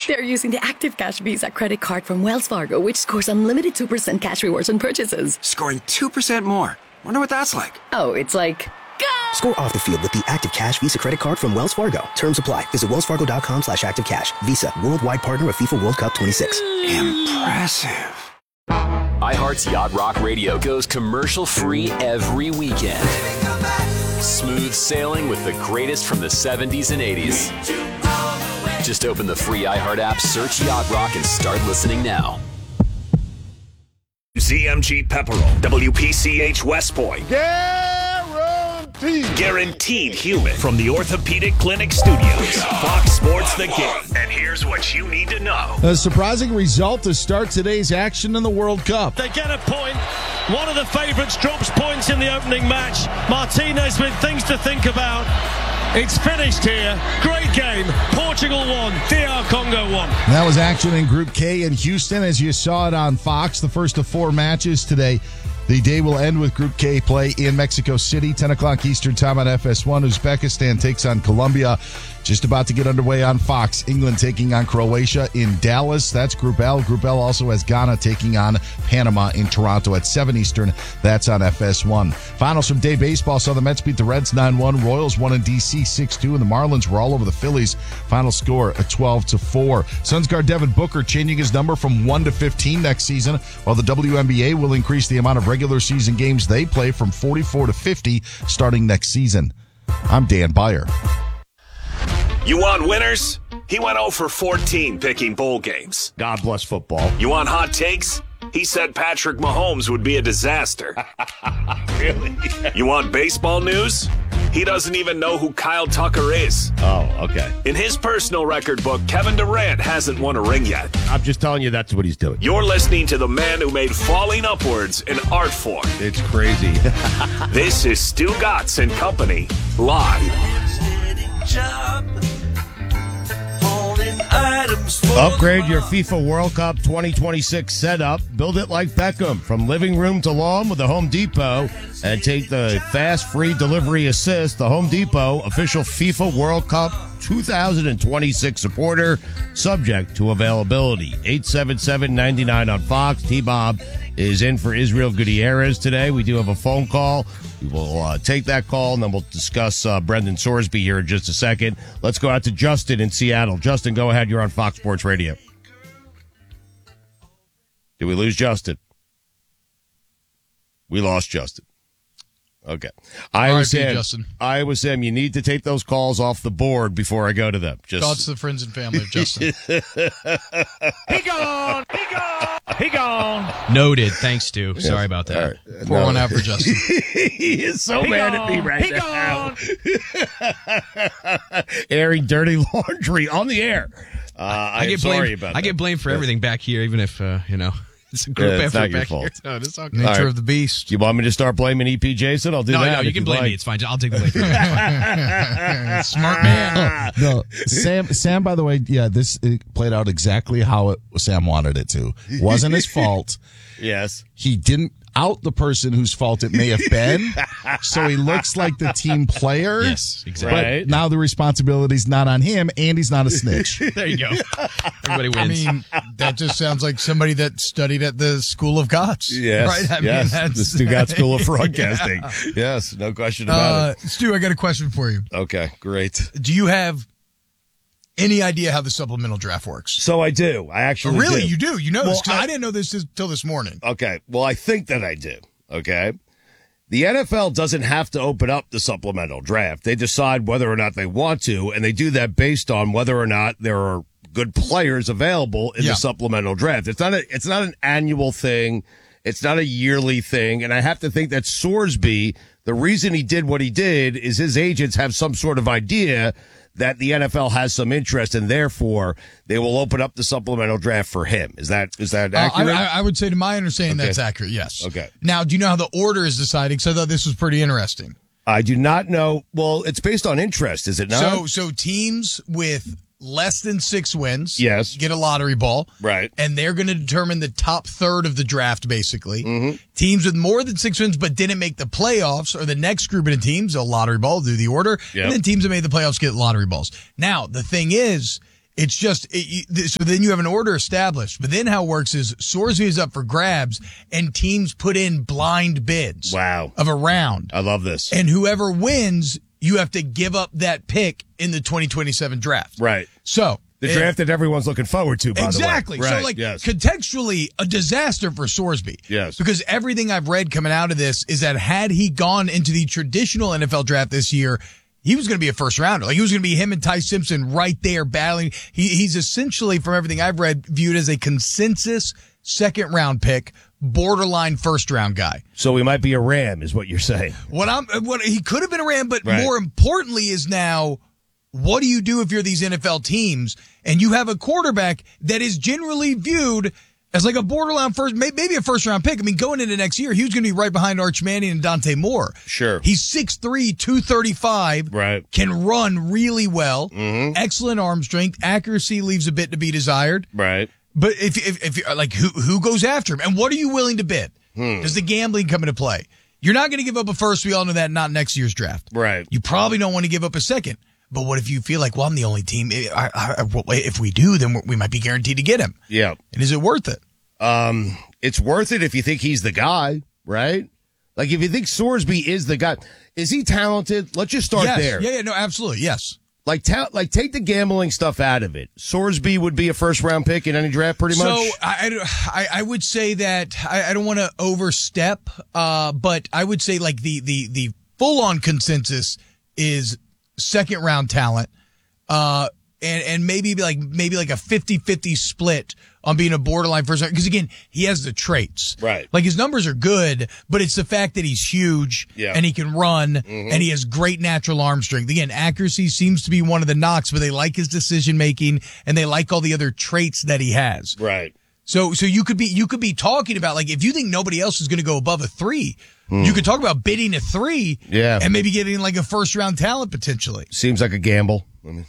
They're using the Active Cash Visa credit card from Wells Fargo, which scores unlimited 2% cash rewards on purchases. Scoring 2% more. Wonder what that's like. Oh, it's like... Go! Score off the field with the Active Cash Visa credit card from Wells Fargo. Terms apply. Visit wellsfargo.com/activecash. Visa, worldwide partner of FIFA World Cup 26. Impressive. iHeart's Yacht Rock Radio goes commercial-free every weekend. Smooth sailing with the greatest from the 70s and 80s. Just open the free iHeart app, search Yacht Rock, and start listening now. ZMG Pepperell, WPCH West Point. Guaranteed human. From the Orthopedic Clinic Studios, Fox Sports The Game. And here's what you need to know. A surprising result to start today's action in the World Cup. They get a point. One of the favourites drops points in the opening match. Martinez with things to think about. It's finished here. Great game. Portugal won. DR Congo won. That was action in Group K in Houston, as you saw it on Fox. The first of 4 matches today. The day will end with Group K play in Mexico City, 10 o'clock Eastern time on FS1. Uzbekistan takes on Colombia. Just about to get underway on Fox. England taking on Croatia in Dallas. That's Group L. Group L also has Ghana taking on Panama in Toronto at 7 Eastern. That's on FS1. Finals from day baseball saw the Mets beat the Reds 9-1. Royals won in D.C. 6-2. And the Marlins were all over the Phillies. Final score at 12-4. Suns guard Devin Booker changing his number from 1 to 15 next season, while the WNBA will increase the amount of regular season games they play from 44 to 50 starting next season. I'm Dan Beyer. You want winners? He went 0 for 14 picking bowl games. God bless football. You want hot takes? He said Patrick Mahomes would be a disaster. Really? You want baseball news? He doesn't even know who Kyle Tucker is. Oh, okay. In his personal record book, Kevin Durant hasn't won a ring yet. I'm just telling you that's what he's doing. You're listening to the man who made falling upwards an art form. It's crazy. This is Stu Gatz and Company, live. Upgrade your FIFA World Cup 2026 setup. Build it like Beckham, from living room to lawn with the Home Depot, and take the fast free delivery assist. The Home Depot, official FIFA World Cup 2026 supporter, subject to availability. 877-99 on Fox. T-Bob is in for Israel Gutierrez today. We do have a phone call. We will take that call, and then we'll discuss Brendan Sorsby here in just a second. Let's go out to Justin in Seattle. Justin, go ahead. You're on Fox Sports Radio. Did we lose Justin? We lost Justin. Okay. Iowa Sam, you need to take those calls off the board before I go to them. Thoughts to the friends and family of Justin. He gone! He gone! He gone! Noted. Thanks, Stu. Yes. Sorry about that. Right. Pour one out for Justin. He is so mad at me right now. Airing dirty laundry on the air. I'm sorry about that. I get blamed for everything back here, even if, it's a group effort back here. No, it's all good. Nature of the beast. You want me to start blaming EP Jason? I'll do that. No, you can blame me. It's fine. I'll take the blame. Smart man. No, Sam, by the way, it played out exactly how Sam wanted it to. Wasn't his fault. Yes. He didn't out the person whose fault it may have been, so he looks like the team player. Yes, exactly. But now the responsibility's not on him, and he's not a snitch. There you go. Everybody wins. I mean, that just sounds like somebody that studied at the School of Gods. Yes, right? I mean, that's the Stu Gatz School of Broadcasting. Yes, no question about it. Stu, I got a question for you. Okay, great. Do you have any idea how the supplemental draft works? So I do. I actually do. Really? do. You do? You know this? 'Cause I didn't know this until this morning. Okay. Well, I think that I do. Okay. The NFL doesn't have to open up the supplemental draft. They decide whether or not they want to, and they do that based on whether or not there are good players available in the supplemental draft. It's not an annual thing. It's not a yearly thing. And I have to think that Sorsby, the reason he did what he did is his agents have some sort of idea that the NFL has some interest, and therefore they will open up the supplemental draft for him. Is that accurate? I would say, to my understanding, that's accurate, yes. Okay. Now, do you know how the order is decided? Because I thought this was pretty interesting. I do not know. Well, it's based on interest, is it not? So teams with less than 6 wins get a lottery ball. Right. And they're going to determine the top third of the draft, basically. Mm-hmm. Teams with more than 6 wins but didn't make the playoffs, or the next grouping of teams, a lottery ball, do the order. Yep. And then teams that made the playoffs get lottery balls. Now, the thing is It's just, so then you have an order established. But then how it works is Sorsby is up for grabs and teams put in blind bids. Wow. Of a round. I love this. And whoever wins, you have to give up that pick in the 2027 draft. Right. So. The draft that everyone's looking forward to, by the way. Exactly. Right, so, contextually, a disaster for Sorsby. Yes. Because everything I've read coming out of this is that had he gone into the traditional NFL draft this year, he was going to be a first rounder. Like, he was going to be him and Ty Simpson right there battling. He's essentially, from everything I've read, viewed as a consensus second round pick, borderline first round guy. So he might be a Ram, is what you're saying. What he could have been a Ram, but more importantly is now, what do you do if you're these NFL teams and you have a quarterback that is generally viewed as like a borderline first, maybe a first round pick? I mean, going into next year, he was going to be right behind Arch Manning and Dante Moore. Sure. He's 6'3", 235. Right. Can run really well. Mm-hmm. Excellent arm strength. Accuracy leaves a bit to be desired. Right. But if you're like, who goes after him? And what are you willing to bid? Does the gambling come into play? You're not going to give up a first. We all know that, not next year's draft. Right. You probably don't want to give up a second. But what if you feel like, well, I'm the only team? If we do, then we might be guaranteed to get him. Yeah. And is it worth it? It's worth it if you think he's the guy, right? Like, if you think Sorsby is the guy, is he talented? Let's just start there. Yeah, no, absolutely, yes. Like take the gambling stuff out of it. Sorsby would be a first round pick in any draft, pretty much. So I would say that I don't want to overstep, but I would say like the full on consensus is second round talent, and maybe like a 50-50 split on being a borderline first round. Because again, he has the traits. Right. Like, his numbers are good, but it's the fact that he's huge and he can run and he has great natural arm strength. Again, accuracy seems to be one of the knocks, but they like his decision making and they like all the other traits that he has. Right. So you could be talking about, like, if you think nobody else is going to go above a 3, you could talk about bidding a 3 and maybe getting like a first round talent potentially. Seems like a gamble.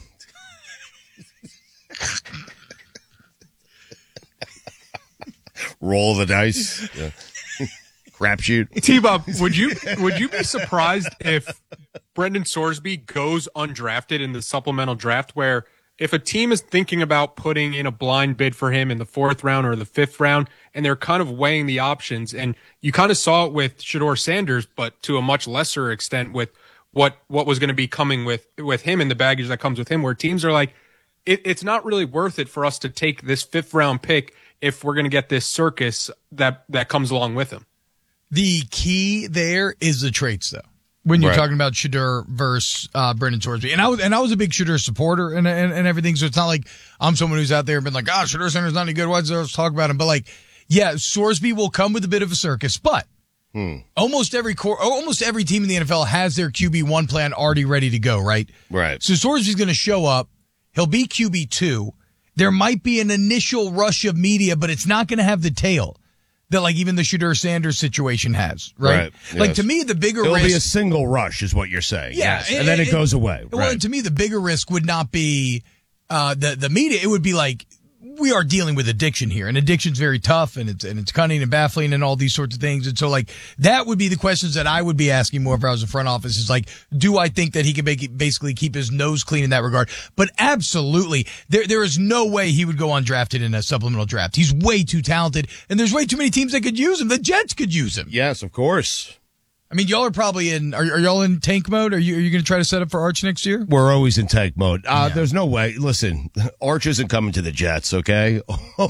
Roll the dice. Yeah. Crapshoot. T-Bob, would you be surprised if Brendan Sorsby goes undrafted in the supplemental draft, where if a team is thinking about putting in a blind bid for him in the 4th round or the 5th round, and they're kind of weighing the options, and you kind of saw it with Shedeur Sanders, but to a much lesser extent with what was going to be coming with him and the baggage that comes with him, where teams are like, it's not really worth it for us to take this 5th round pick if we're going to get this circus that comes along with him. The key there is the traits, though. When you're talking about Shedeur versus Brendan Sorsby, and I was a big Shedeur supporter and everything, so it's not like I'm someone who's out there and been like, Shedeur Sanders not any good. Why does let's talk about him? But like, yeah, Sorsby will come with a bit of a circus, but almost every team in the NFL has their QB1 plan already ready to go, right? Right. So Sorsby's going to show up. He'll be QB2. There might be an initial rush of media, but it's not going to have the tail that like even the Shedeur Sanders situation has, right? Like, to me, the bigger risk... It'll be a single rush is what you're saying. Yeah. Yes. And then it goes away. Well, to me, the bigger risk would not be the media. It would be like, we are dealing with addiction here, and addiction's very tough, and it's cunning and baffling and all these sorts of things. And so, like, that would be the questions that I would be asking more if I was a front office, is like, do I think that he can basically keep his nose clean in that regard? But absolutely, there is no way he would go undrafted in a supplemental draft. He's way too talented, and there's way too many teams that could use him. The Jets could use him. Yes, of course. I mean, y'all are probably are y'all in tank mode? Are you going to try to set up for Arch next year? We're always in tank mode. There's no way. Listen, Arch isn't coming to the Jets, okay?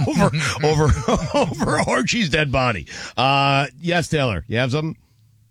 over Archie's dead body. Yes, Taylor, you have something?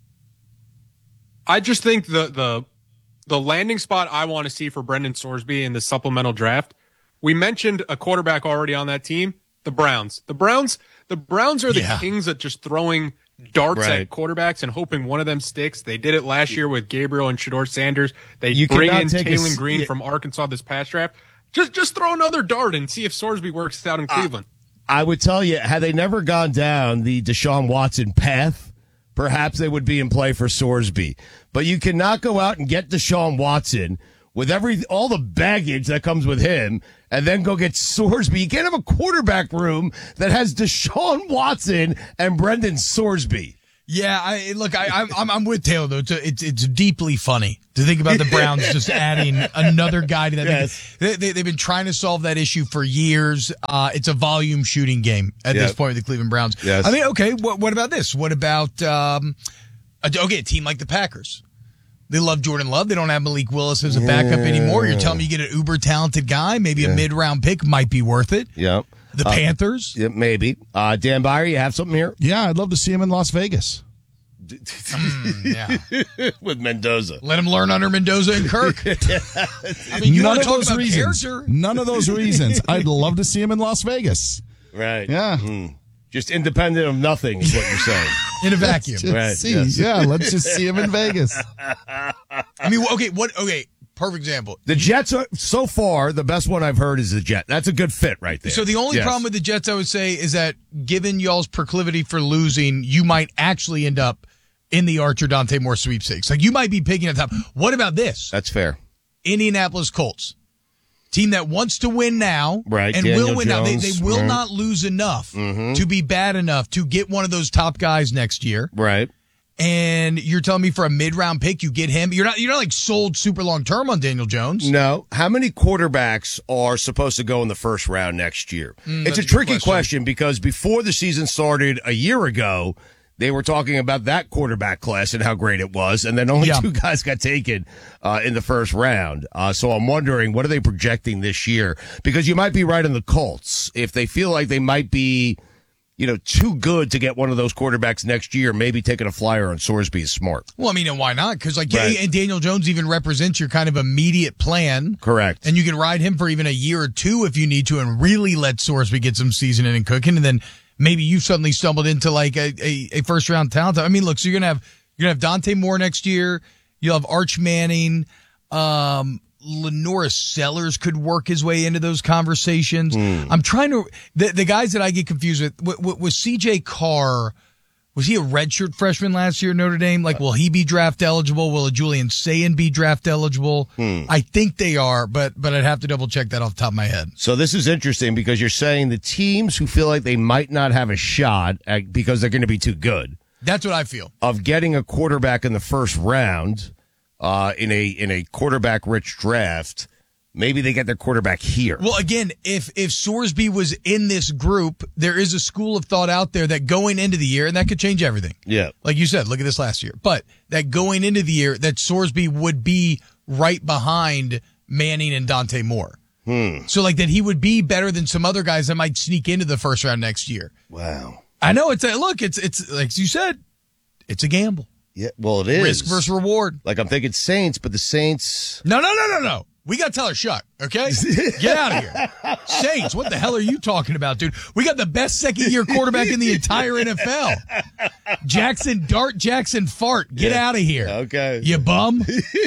I just think the landing spot I want to see for Brendan Sorsby in the supplemental draft. We mentioned a quarterback already on that team, the Browns. The Browns are the kings at just throwing darts at quarterbacks and hoping one of them sticks. They did it last year with Gabriel and Shedeur Sanders. They bring in Taylon Green from Arkansas this past draft. Just throw another dart and see if Sorsby works out in Cleveland. I would tell you, had they never gone down the Deshaun Watson path, perhaps they would be in play for Sorsby. But you cannot go out and get Deshaun Watson with all the baggage that comes with him, and then go get Sorsby. You can't have a quarterback room that has Deshaun Watson and Brendan Sorsby. Yeah, I'm with Taylor though. It's deeply funny to think about the Browns just adding another guy to that. Yes. They've been trying to solve that issue for years. It's a volume shooting game at this point with the Cleveland Browns. Yes. I mean, okay, what about this? What about a team like the Packers? They love Jordan Love. They don't have Malik Willis as a backup anymore. You're telling me you get an uber talented guy, maybe a mid-round pick might be worth it. Yep. The Panthers? Yeah, maybe. Dan Byer, you have something here? Yeah, I'd love to see him in Las Vegas. Yeah. With Mendoza. Let him learn under Mendoza and Kirk. I mean, you want to talk about character? None of those reasons. I'd love to see him in Las Vegas. Right. Yeah. Just independent of nothing is what you're saying. In a vacuum. Let's just see him in Vegas. I mean, okay, perfect example. The Jets are, so far, the best one I've heard is the Jet. That's a good fit right there. So the only problem with the Jets, I would say, is that given y'all's proclivity for losing, you might actually end up in the Archer Dante Moore sweepstakes. Like, you might be picking at the top. What about this? That's fair. Indianapolis Colts. Team that wants to win now right, and Daniel will win Jones. now. They will not lose enough to be bad enough to get one of those top guys next year. Right. And you're telling me for a mid-round pick, you get him? You're not like sold super long-term on Daniel Jones. No. How many quarterbacks are supposed to go in the first round next year? It's a tricky question because before the season started a year ago, they were talking about that quarterback class and how great it was, and then only two guys got taken in the first round. So I'm wondering, what are they projecting this year? Because you might be right on the Colts. If they feel like they might be, too good to get one of those quarterbacks next year, maybe taking a flyer on Sorsby is smart. Well, I mean, and why not? Because, and Daniel Jones even represents your kind of immediate plan. Correct. And you can ride him for even a year or two if you need to and really let Sorsby get some seasoning and cooking, and then maybe you suddenly stumbled into like a first round talent. I mean, look, so you're gonna have Dante Moore next year. You'll have Arch Manning. Lenora Sellers could work his way into those conversations. I'm trying to the guys that I get confused with was CJ Carr. Was he a redshirt freshman last year at Notre Dame? Like, will he be draft eligible? Will a Julian Sayin be draft eligible? I think they are, but I'd have to double check that off the top of my head. So this is interesting because you're saying the teams who feel like they might not have a shot because they're going to be too good. That's what I feel. Of getting a quarterback in the first round in a quarterback-rich draft. Maybe they get their quarterback here. Well, again, if Sorsby was in this group, there is a school of thought out there that going into the year, and that could change everything. Yeah. Like you said, look at this last year. But that going into the year, that Sorsby would be right behind Manning and Dante Moore. So like that he would be better than some other guys that might sneak into the first round next year. Wow. I know it's like you said, it's a gamble. Yeah, well, it is. Risk versus reward. Like I'm thinking Saints, but the Saints. No. We got Tyler Shuck, okay? Get out of here. Saints, what the hell are you talking about, dude? We got the best second-year quarterback in the entire NFL. Jackson Fart. Get out of here. Okay. You bum.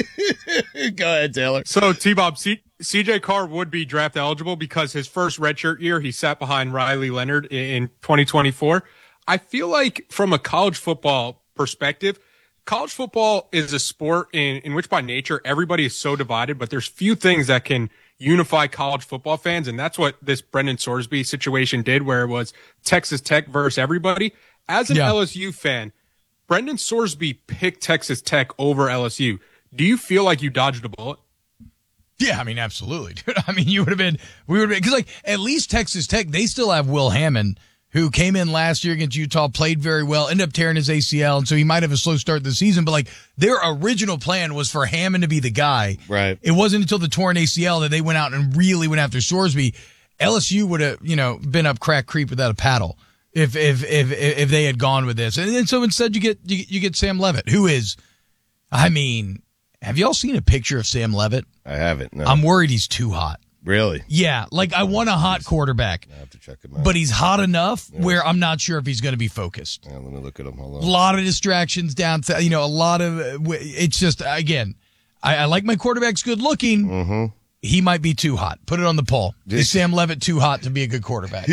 Go ahead, Taylor. So, T-Bob, CJ Carr would be draft eligible because his first redshirt year, he sat behind Riley Leonard in 2024. I feel like from a college football perspective, college football is a sport in which by nature everybody is so divided, but there's few things that can unify college football fans. And that's what this Brendan Sorsby situation did, where it was Texas Tech versus everybody. As an LSU fan, Brendan Sorsby picked Texas Tech over LSU. Do you feel like you dodged a bullet? Yeah, I mean, absolutely, dude. I mean, we would have been, because like at least Texas Tech, they still have Will Hammond, who came in last year against Utah, played very well, ended up tearing his ACL, and so he might have a slow start to the season. But like their original plan was for Hammond to be the guy. Right. It wasn't until the torn ACL that they went out and really went after Sorsby. LSU would have, been up crack creek without a paddle if they had gone with this. And so instead you get Sam Levitt, who is, I mean, have y'all seen a picture of Sam Levitt? I haven't. No. I'm worried he's too hot. Really? Yeah, like I want a hot quarterback. I have to check him out. But he's hot enough where I'm not sure if he's going to be focused. Yeah, let me look at him. Hold on. A lot of distractions down, a lot of, it's just, again, I like my quarterbacks good looking. Mm-hmm. He might be too hot. Put it on the poll. Is Sam Levitt too hot to be a good quarterback?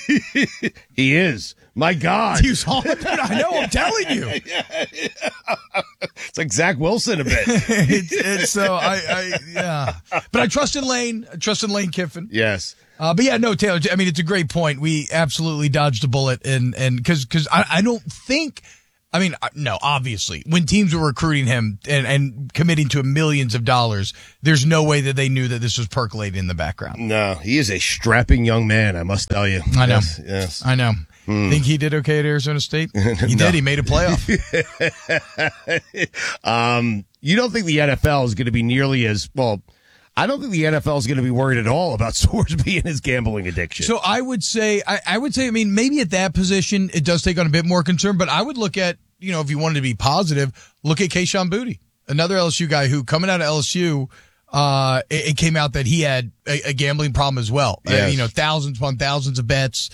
He is. My God. He's hot. I know, I'm telling you. It's like Zach Wilson a bit. But I trust in Lane. I trust in Lane Kiffin. Yes. But yeah, no, Taylor, I mean, it's a great point. We absolutely dodged a bullet and because I don't think I mean, no, obviously. When teams were recruiting him and committing to millions of dollars, there's no way that they knew that this was percolating in the background. No, he is a strapping young man, I must tell you. I know. Yes. I know. Think he did okay at Arizona State? He did. He made a playoff. You don't think the NFL is going to be nearly as, well, I don't think the NFL is going to be worried at all about Sorsby and his gambling addiction. So I would say, I mean, maybe at that position, it does take on a bit more concern, but I would look at, if you wanted to be positive, look at Kayshon Boutte, another LSU guy who coming out of LSU, it came out that he had a gambling problem as well. Yes. Thousands upon thousands of bets.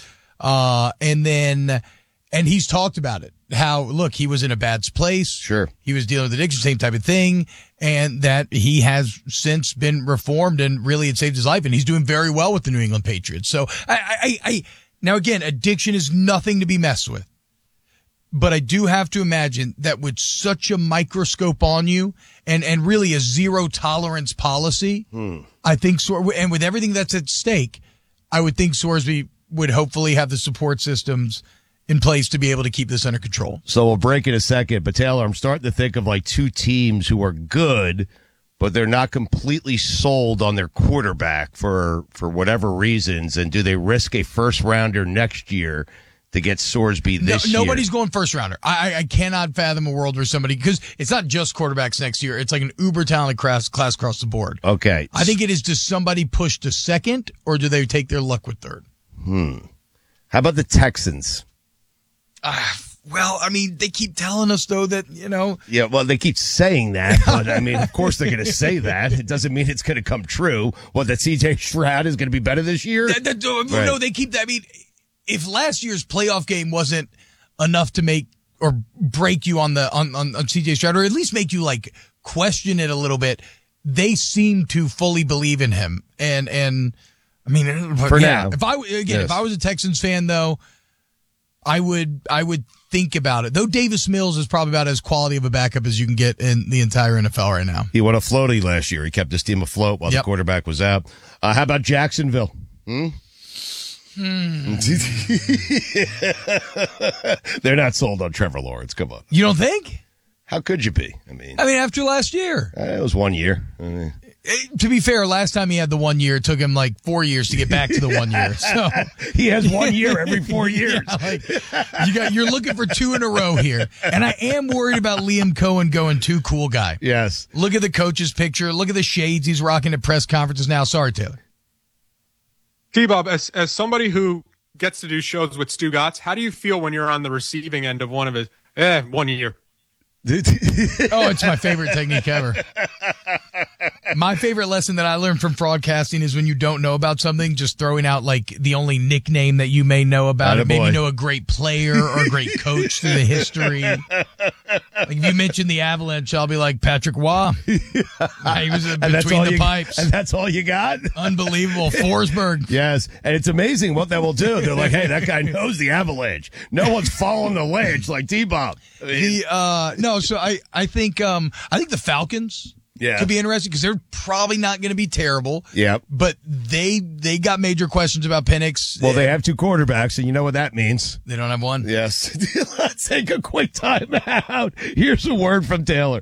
And he's talked about it. How, look, he was in a bad place. Sure. He was dealing with addiction, same type of thing. And that he has since been reformed and really it saved his life. And he's doing very well with the New England Patriots. So now again, addiction is nothing to be messed with. But I do have to imagine that with such a microscope on you and really a zero tolerance policy, I think, and with everything that's at stake, I would think Sorsby would hopefully have the support systems in place to be able to keep this under control. So we'll break in a second, but Taylor, I'm starting to think of like two teams who are good, but they're not completely sold on their quarterback for whatever reasons. And do they risk a first rounder next year to get Sorsby this year? Nobody's going first rounder. I cannot fathom a world where somebody, because it's not just quarterbacks next year. It's like an uber talented class across the board. Okay. I think it is, does somebody push to second or do they take their luck with third? How about the Texans? Well, I mean, they keep telling us, though, that, Yeah, well, they keep saying that, but, I mean, of course they're going to say that. It doesn't mean it's going to come true. That C.J. Stroud is going to be better this year? No, they keep that. I mean, if last year's playoff game wasn't enough to make or break you on C.J. Stroud, or at least make you, question it a little bit, they seem to fully believe in him. And I mean, for now. If I was a Texans fan, though, I would think about it. Though Davis Mills is probably about as quality of a backup as you can get in the entire NFL right now. He won a floaty last year. He kept his team afloat while the quarterback was out. How about Jacksonville? They're not sold on Trevor Lawrence. Come on. You don't think? How could you be? I mean, after last year. It was 1 year. To be fair, last time he had the 1 year, it took him 4 years to get back to the 1 year. So he has 1 year every 4 years. You're looking for two in a row here. And I am worried about Liam Cohen going too cool guy. Yes. Look at the coach's picture. Look at the shades he's rocking at press conferences now. Sorry, Taylor. T-Bob, as somebody who gets to do shows with Stu Gatz, how do you feel when you're on the receiving end of one of his 1 year? It's my favorite technique ever. My favorite lesson that I learned from broadcasting is when you don't know about something, just throwing out the only nickname that you may know about it. Maybe you know a great player or a great coach through the history. If you mention the Avalanche, I'll be like Patrick Waugh. He was between the pipes. And that's all you got? Unbelievable. Forsberg. Yes. And it's amazing what that will do. They're like, hey, that guy knows the Avalanche. No one's following the ledge like T-Bob. So I think the Falcons could be interesting because they're probably not going to be terrible. Yeah. But they got major questions about Penix. Well, they have two quarterbacks, and you know what that means. They don't have one. Yes. Let's take a quick time out. Here's a word from Taylor.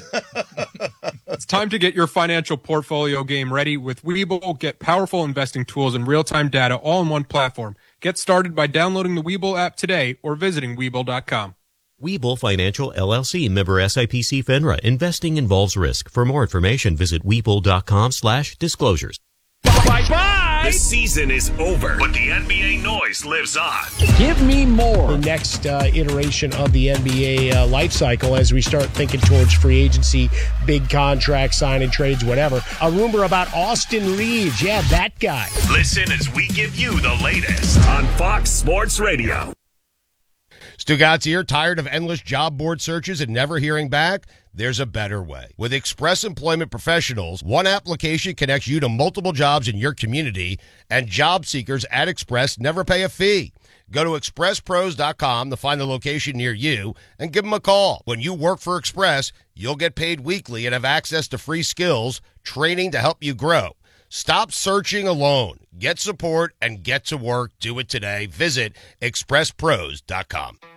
It's time to get your financial portfolio game ready with Webull. Get powerful investing tools and real-time data all in one platform. Get started by downloading the Webull app today or visiting Webull.com. Webull Financial LLC, member SIPC FINRA. Investing involves risk. For more information, visit Webull.com/disclosures. Bye-bye! The season is over, but the NBA noise lives on. Give me more. The next iteration of the NBA life cycle as we start thinking towards free agency, big contracts, signing trades, whatever. A rumor about Austin Reeves. Yeah, that guy. Listen as we give you the latest on Fox Sports Radio. Stu Gatz here. Tired of endless job board searches and never hearing back? There's a better way. With Express Employment Professionals, one application connects you to multiple jobs in your community, and job seekers at Express never pay a fee. Go to expresspros.com to find the location near you and give them a call. When you work for Express, you'll get paid weekly and have access to free skills, training to help you grow. Stop searching alone. Get support and get to work. Do it today. Visit expresspros.com.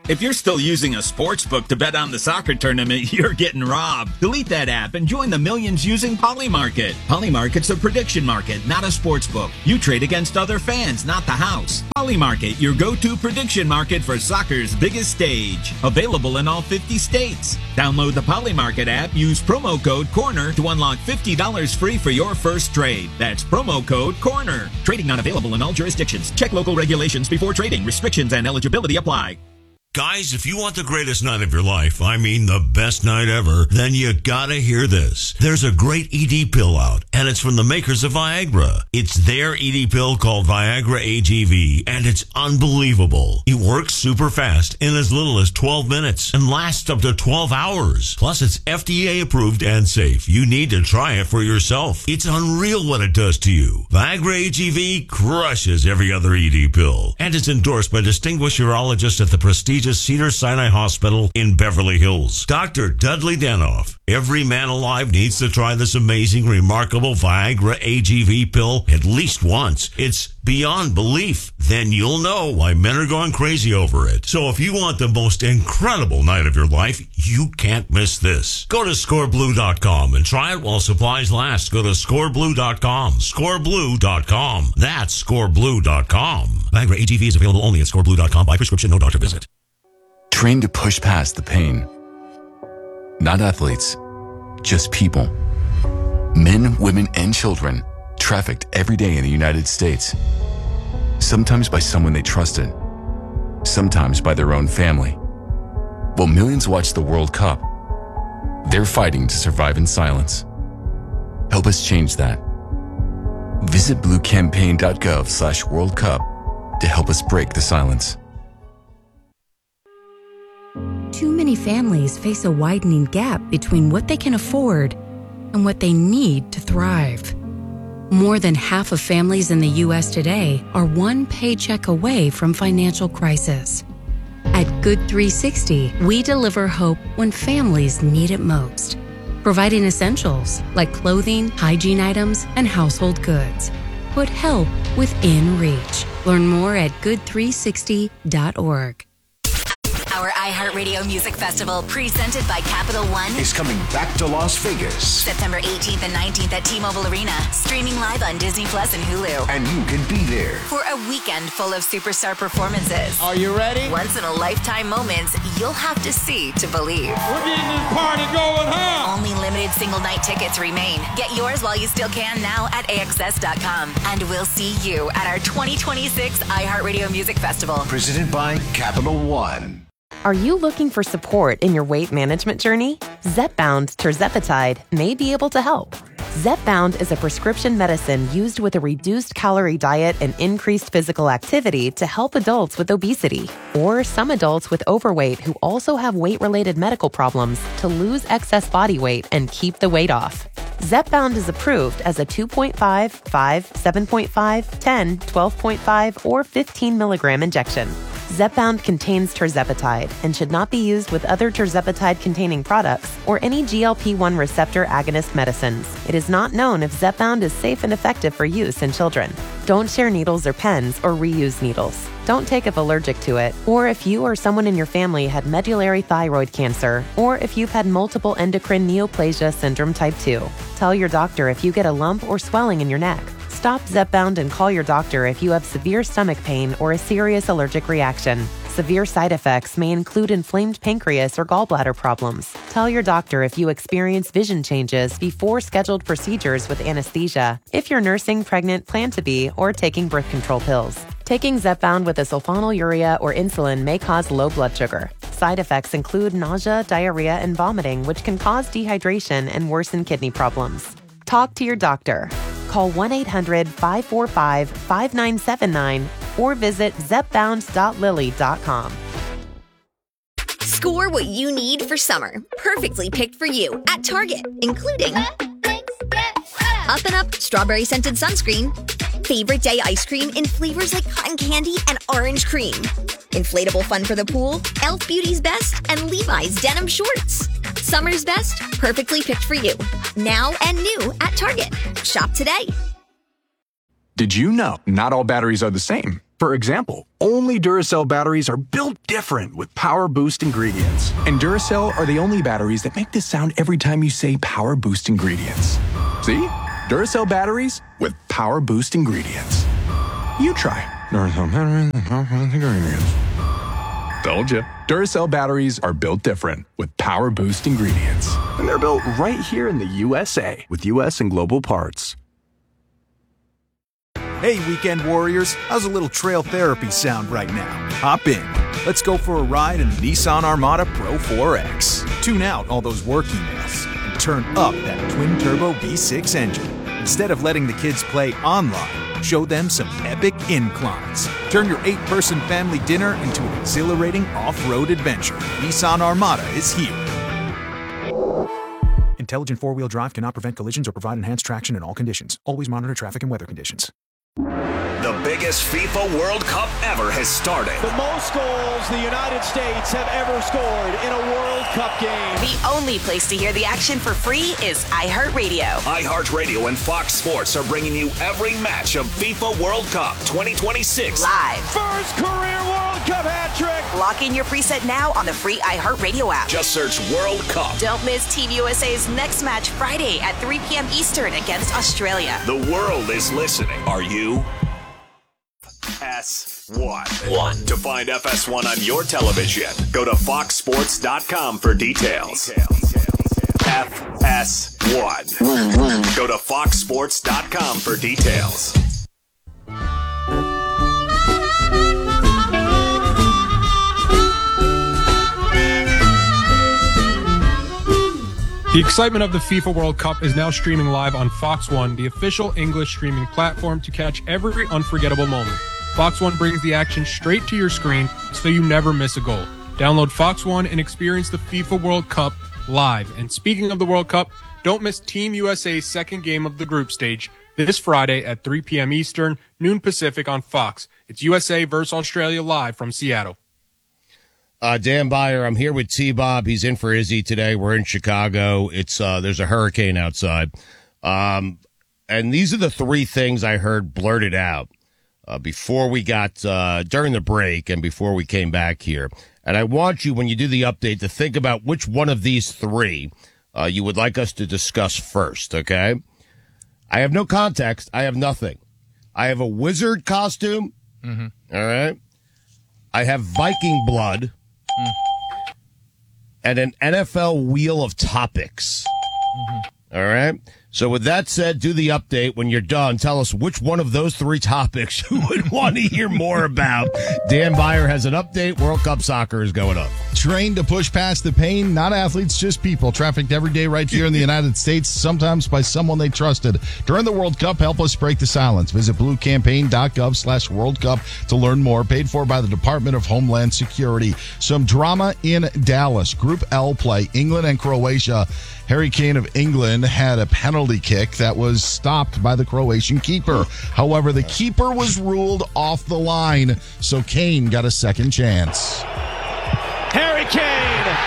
If you're still using a sports book to bet on the soccer tournament, you're getting robbed. Delete that app and join the millions using Polymarket. Polymarket's a prediction market, not a sports book. You trade against other fans, not the house. Polymarket, your go-to prediction market for soccer's biggest stage. Available in all 50 states. Download the Polymarket app, use promo code CORNER to unlock $50 free for your first trade. That's promo code CORNER. Trading not available in all jurisdictions. Check local regulations before trading. Restrictions and eligibility apply. Guys, if you want the greatest night of your life, I mean the best night ever, then you gotta hear this. There's a great ED pill out, and it's from the makers of Viagra. It's their ED pill called Viagra AGV, and it's unbelievable. It works super fast in as little as 12 minutes and lasts up to 12 hours. Plus, it's FDA approved and safe. You need to try it for yourself. It's unreal what it does to you. Viagra AGV crushes every other ED pill, and it's endorsed by distinguished urologists at the prestigious Cedars-Sinai Hospital in Beverly Hills. Dr. Dudley Danoff. Every man alive needs to try this amazing, remarkable Viagra AGV pill at least once. It's beyond belief. Then you'll know why men are going crazy over it. So if you want the most incredible night of your life, you can't miss this. Go to scoreblue.com and try it while supplies last. Go to scoreblue.com. Scoreblue.com. That's scoreblue.com. Viagra AGV is available only at scoreblue.com by prescription, no doctor visit. Train to push past the pain. Not athletes, just people. Men, women, and children trafficked every day in the United States. Sometimes by someone they trusted, sometimes by their own family. While millions watch the World Cup, they're fighting to survive in silence. Help us change that. Visit bluecampaign.gov/World Cup to help us break the silence. Too many families face a widening gap between what they can afford and what they need to thrive. More than half of families in the U.S. today are one paycheck away from financial crisis. At Good 360, we deliver hope when families need it most, providing essentials like clothing, hygiene items, and household goods. Put help within reach. Learn more at good360.org. Our iHeartRadio Music Festival, presented by Capital One, is coming back to Las Vegas. September 18th and 19th at T-Mobile Arena, streaming live on Disney Plus and Hulu. And you can be there for a weekend full of superstar performances. Are you ready? Once-in-a-lifetime moments you'll have to see to believe. We're getting this party going, huh? Only limited single-night tickets remain. Get yours while you still can now at AXS.com. And we'll see you at our 2026 iHeartRadio Music Festival. Presented by Capital One. Are you looking for support in your weight management journey? Zepbound tirzepatide may be able to help. Zepbound is a prescription medicine used with a reduced calorie diet and increased physical activity to help adults with obesity or some adults with overweight who also have weight-related medical problems to lose excess body weight and keep the weight off. Zepbound is approved as a 2.5, 5, 7.5, 10, 12.5, or 15 milligram injection. Zepbound contains tirzepatide and should not be used with other tirzepatide-containing products or any GLP-1 receptor agonist medicines. It is not known if Zepbound is safe and effective for use in children. Don't share needles or pens or reuse needles. Don't take if allergic to it, or if you or someone in your family had medullary thyroid cancer, or if you've had multiple endocrine neoplasia syndrome type 2. Tell your doctor if you get a lump or swelling in your neck. Stop Zepbound and call your doctor if you have severe stomach pain or a serious allergic reaction. Severe side effects may include inflamed pancreas or gallbladder problems. Tell your doctor if you experience vision changes before scheduled procedures with anesthesia, if you're nursing, pregnant, plan to be, or taking birth control pills. Taking Zepbound with a sulfonylurea or insulin may cause low blood sugar. Side effects include nausea, diarrhea, and vomiting, which can cause dehydration and worsen kidney problems. Talk to your doctor. Call 1-800-545-5979 or visit zepbound.lilly.com. Score what you need for summer, perfectly picked for you at Target, including Up and Up Strawberry Scented Sunscreen, Favorite Day Ice Cream in flavors like cotton candy and orange cream, Inflatable Fun for the Pool, Elf Beauty's Best, and Levi's Denim Shorts. Summer's best, perfectly picked for you. Now and new at Target. Shop today. Did you know not all batteries are the same? For example, only Duracell batteries are built different with Power Boost ingredients. And Duracell are the only batteries that make this sound every time you say Power Boost ingredients. See? Duracell batteries with Power Boost ingredients. You try. Duracell batteries with Power Boost ingredients. Told you. Duracell batteries are built different with Power Boost ingredients. And they're built right here in the USA with US and global parts. Hey, weekend warriors, how's a little trail therapy sound right now? Hop in. Let's go for a ride in the Nissan Armada Pro 4X. Tune out all those work emails and turn up that twin-turbo V6 engine. Instead of letting the kids play online, show them some epic inclines. Turn your 8-person family dinner into an exhilarating off-road adventure. Nissan Armada is here. Intelligent four-wheel drive cannot prevent collisions or provide enhanced traction in all conditions. Always monitor traffic and weather conditions. The biggest FIFA World Cup ever has started. The most goals the United States have ever scored in a World Cup game. The only place to hear the action for free is iHeartRadio. iHeartRadio and Fox Sports are bringing you every match of FIFA World Cup 2026. Live. First career World Cup hat trick. Lock in your preset now on the free iHeartRadio app. Just search World Cup. Don't miss Team USA's next match Friday at 3 p.m. Eastern against Australia. The world is listening. Are you? FS1. To find FS1 on your television, go to foxsports.com for details. FS1. Go to foxsports.com for details. The excitement of the FIFA World Cup is now streaming live on Fox One, the official English streaming platform to catch every unforgettable moment. Fox One brings the action straight to your screen so you never miss a goal. Download Fox One and experience the FIFA World Cup live. And speaking of the World Cup, don't miss Team USA's second game of the group stage this Friday at 3 p.m. Eastern, noon Pacific on Fox. It's USA versus Australia live from Seattle. Dan Byer, I'm here with T-Bob. He's in for Izzy today. We're in Chicago. It's there's a hurricane outside. And these are the three things I heard blurted out before we got during the break and before we came back here. And I want you, when you do the update, to think about which one of these three you would like us to discuss first, okay? I have no context. I have nothing. I have a wizard costume. Mm-hmm. All right. I have Viking blood. And an NFL wheel of topics. Mm-hmm. All right. So with that said, do the update. When you're done, tell us which one of those three topics you would want to hear more about. Dan Byer has an update. World Cup soccer is going up. Trained to push past the pain, not athletes, just people. Trafficked every day right here in the United States, sometimes by someone they trusted. During the World Cup, help us break the silence. Visit bluecampaign.gov/World Cup to learn more. Paid for by the Department of Homeland Security. Some drama in Dallas. Group L play, England and Croatia. Harry Kane of England had a penalty kick that was stopped by the Croatian keeper. However, the keeper was ruled off the line, so Kane got a second chance. Harry Kane!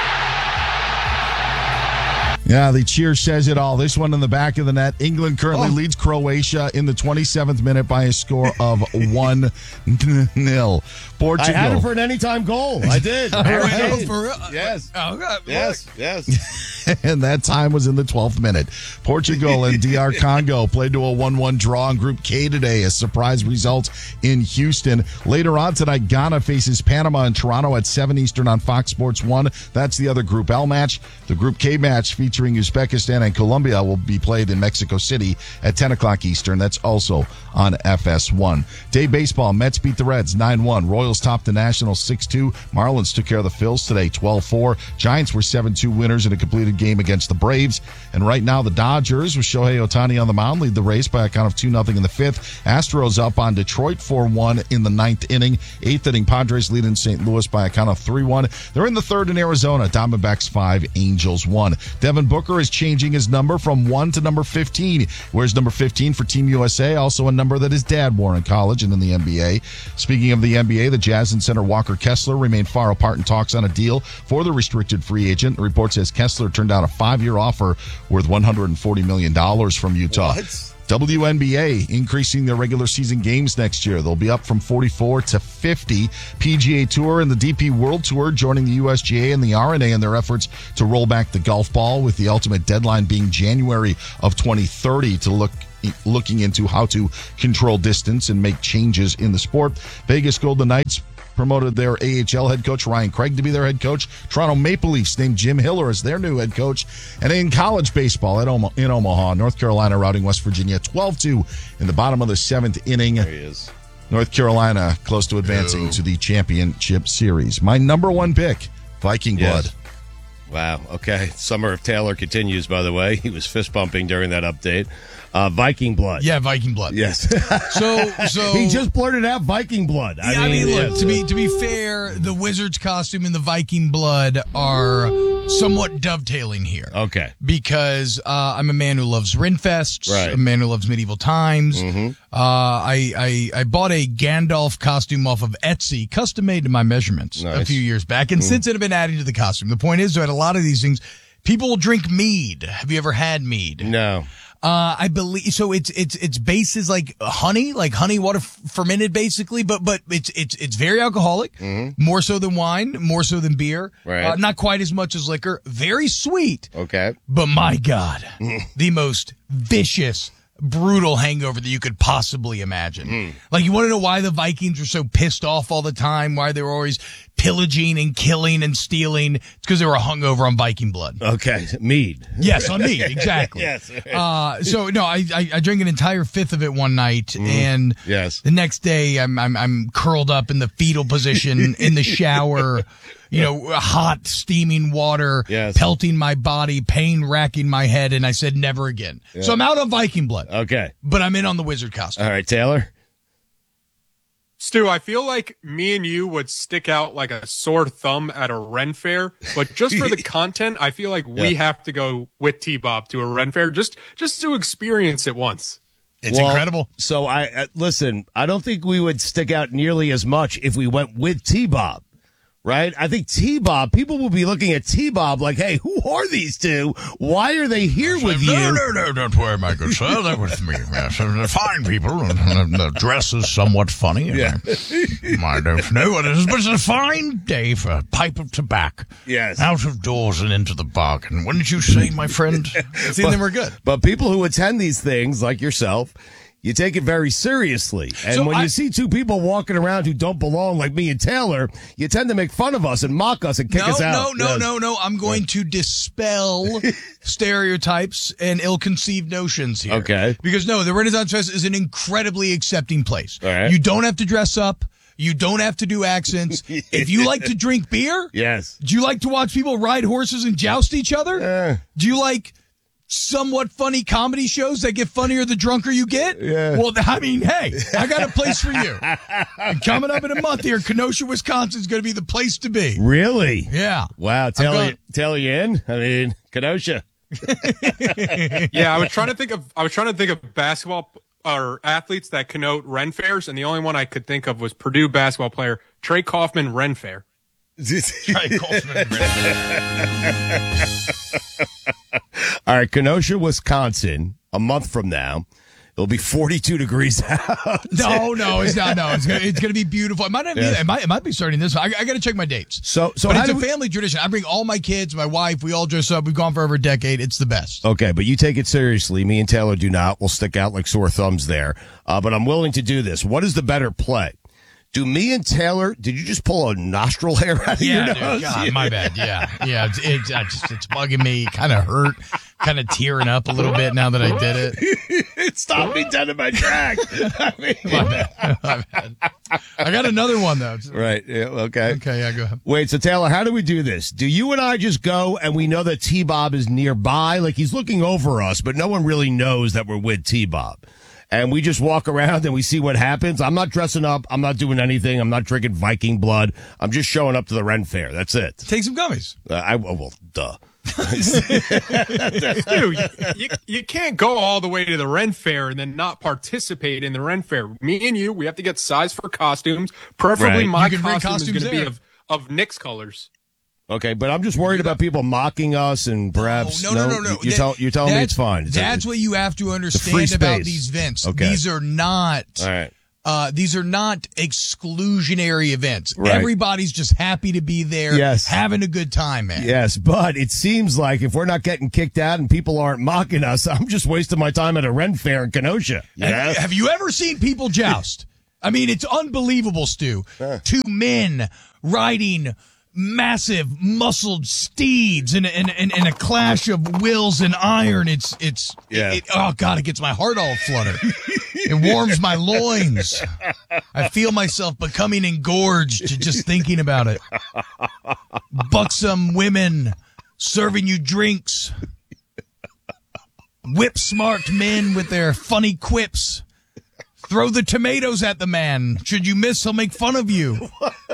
Yeah, the cheer says it all. This one in the back of the net. England currently leads Croatia in the 27th minute by a score of 1-0. Portugal. I had it for an anytime goal. I did. For real? Yes. Oh, God. Yes. And that time was in the 12th minute. Portugal and DR Congo played to a 1-1 draw in Group K today. A surprise result in Houston. Later on tonight, Ghana faces Panama in Toronto at 7 Eastern on Fox Sports 1. That's the other Group L match. The Group K match featuring Uzbekistan and Colombia will be played in Mexico City at 10 o'clock Eastern. That's also on FS1. Day baseball, Mets beat the Reds 9-1. Royals topped the Nationals 6-2. Marlins took care of the Phils today 12-4. Giants were 7-2 winners in a completed game against the Braves. And right now the Dodgers, with Shohei Ohtani on the mound, lead the race by a count of 2-0 in the fifth. Astros up on Detroit 4-1 in the ninth inning. Eighth inning, Padres lead in St. Louis by a count of 3-1. They're in the third in Arizona. Diamondbacks 5, Angels 1. Devin Booker is changing his number from 1 to number 15. Wears number 15 for Team USA, also a number that his dad wore in college and in the NBA. Speaking of the NBA, the Jazz and center Walker Kessler remain far apart in talks on a deal for the restricted free agent. The report says Kessler turned down a 5-year offer worth $140 million from Utah. What? WNBA increasing their regular season games next year. They'll be up from 44 to 50. PGA Tour and the DP World Tour joining the USGA and the R&A in their efforts to roll back the golf ball, with the ultimate deadline being January of 2030 to looking into how to control distance and make changes in the sport. Vegas Golden Knights promoted their AHL head coach Ryan Craig to be their head coach. Toronto Maple Leafs named Jim Hiller as their new head coach. And in college baseball in Omaha, North Carolina routing West Virginia 12-2 in the bottom of the 7th inning. There he is. North Carolina close to advancing to the championship series. My number one pick, Viking blood. Wow. Okay. Summer of Taylor continues, by the way. He was fist bumping during that update. Viking blood. Yeah, Viking blood. Yes. So he just blurted out Viking blood. I mean, look, to be fair, the Wizards costume and the Viking blood are somewhat dovetailing here. Okay. Because I'm a man who loves Rinfest, right. A man who loves medieval times. Mm-hmm. I bought a Gandalf costume off of Etsy, custom made to my measurements a few years back, and since then I've been adding to the costume. The point is, that a lot of these things, people will drink mead. Have you ever had mead? No. I believe so. Its base is like honey water fermented, basically, but it's very alcoholic, more so than wine, more so than beer, right? Not quite as much as liquor. Very sweet, okay. But my God, the most vicious, brutal hangover that you could possibly imagine. Like, you want to know why the Vikings are so pissed off all the time? Why they were always pillaging and killing and stealing? It's because they were hungover on Viking blood. Okay, mead. Yes, on mead, exactly. Yes. So no, I drank an entire fifth of it one night, and yes, the next day I'm curled up in the fetal position in the shower. Hot, steaming water, pelting my body, pain racking my head, and I said never again. Yeah. So I'm out on Viking blood. Okay. But I'm in on the Wizard costume. All right, Taylor? Stu, I feel like me and you would stick out like a sore thumb at a Ren Fair, but just for the content, I feel like we have to go with T-Bob to a Ren Fair just to experience it once. It's incredible. So listen, I don't think we would stick out nearly as much if we went with T-Bob. Right? I think T-Bob, people will be looking at T-Bob like, hey, who are these two? Why are they here with you? No, don't worry, my good sir. They're with me. Yes, they're fine people. And the dress is somewhat funny. Yeah. I don't know what it is, but it's a fine day for a pipe of tobacco. Yes. Out of doors and into the bargain. Wouldn't you say, my friend? See, then we're good. But people who attend these things, like yourself, you take it very seriously. And when you see two people walking around who don't belong, like me and Taylor, you tend to make fun of us and mock us and kick us out. No. I'm going to dispel stereotypes and ill-conceived notions here. Okay. Because, the Renaissance Fest is an incredibly accepting place. All right. You don't have to dress up. You don't have to do accents. If you like to drink beer. Yes. Do you like to watch people ride horses and joust each other? Do you like somewhat funny comedy shows that get funnier the drunker you get? Yeah. Well, I mean, hey, I got a place for you. And coming up in a month here, Kenosha, Wisconsin is going to be the place to be. Really? Yeah. Wow. Taylor, you in? I mean, Kenosha. Yeah, I was trying to think of basketball or athletes that connote Ren Fairs, and the only one I could think of was Purdue basketball player Trey Kaufman Ren Fair. Trey Kaufman Ren Fair. All right, Kenosha, Wisconsin, a month from now. It'll be 42 degrees out. No, it's not. No, it's going to be beautiful. It might not be. It might be starting this. I got to check my dates. So but it's a family tradition. I bring all my kids, my wife. We all dress up. We've gone for over a decade. It's the best. Okay, but you take it seriously. Me and Taylor do not. We'll stick out like sore thumbs there. But I'm willing to do this. What is the better play? Do me and Taylor, did you just pull a nostril hair out of your nose? Dude, God, my bad. Yeah. It's bugging me. Kind of hurt. Kind of tearing up a little bit now that I did it. It stopped me dead in my track. My bad. I got another one, though. Right. Yeah, okay. Okay, yeah, go ahead. Wait, so Taylor, how do we do this? Do you and I just go and we know that T-Bob is nearby? Like, he's looking over us, but no one really knows that we're with T-Bob. And we just walk around and we see what happens. I'm not dressing up. I'm not doing anything. I'm not drinking Viking blood. I'm just showing up to the Ren Fair. That's it. Take some gummies. Duh. Dude, you can't go all the way to the Ren Fair and then not participate in the Ren Fair. Me and you, we have to get size for costumes. Preferably my costume is going to be of Knicks colors. Okay, but I'm just worried about people mocking us and perhaps. No. You're telling me it's fine. That's what you have to understand about these events. Okay. These are not. All right. These are not exclusionary events. Right. Everybody's just happy to be there, having a good time, man. Yes, but it seems like if we're not getting kicked out and people aren't mocking us, I'm just wasting my time at a Ren Fair in Kenosha. Yeah. Have you ever seen people joust? I mean, it's unbelievable, Stu. Two men riding massive muscled steeds in a clash of wills and iron. Oh God, it gets my heart all flutter. It warms my loins. I feel myself becoming engorged just thinking about it. Buxom women serving you drinks. Whip-smart men with their funny quips. Throw the tomatoes at the man. Should you miss, he'll make fun of you.